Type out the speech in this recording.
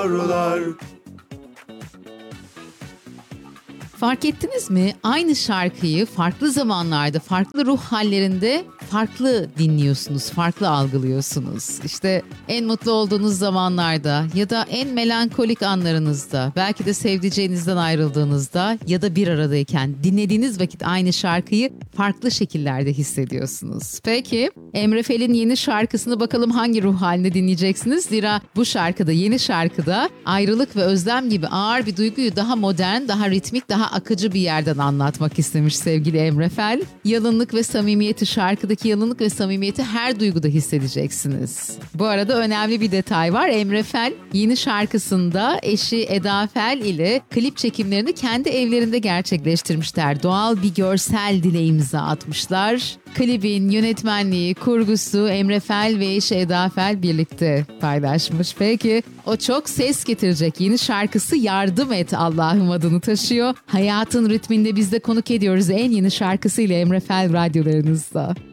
Fark ettiniz mi? Aynı şarkıyı farklı zamanlarda, farklı ruh hallerinde farklı dinliyorsunuz, farklı algılıyorsunuz. İşte en mutlu olduğunuz zamanlarda ya da en melankolik anlarınızda, belki de sevdiceğinizden ayrıldığınızda ya da bir aradayken dinlediğiniz vakit aynı şarkıyı farklı şekillerde hissediyorsunuz. Peki Emre Fel'in yeni şarkısını bakalım hangi ruh halinde dinleyeceksiniz? Zira bu şarkıda, yeni şarkıda ayrılık ve özlem gibi ağır bir duyguyu daha modern, daha ritmik, daha akıcı bir yerden anlatmak istemiş sevgili Emre Fel. Yalınlık ve samimiyeti, şarkıdaki yalınlık ve samimiyeti her duyguda hissedeceksiniz. Bu arada önemli bir detay var. Emre Fel yeni şarkısında eşi Eda Fel ile klip çekimlerini kendi evlerinde gerçekleştirmişler. Doğal bir görsel dile imza atmışlar. Klibin yönetmenliği, kurgusu Emre Fel ve eşi Eda Fel birlikte paylaşmış. Peki o çok ses getirecek yeni şarkısı Yardım Et Allah'ım adını taşıyor. Hayatın ritminde biz de konuk ediyoruz en yeni şarkısıyla Emre Fel radyolarınızda.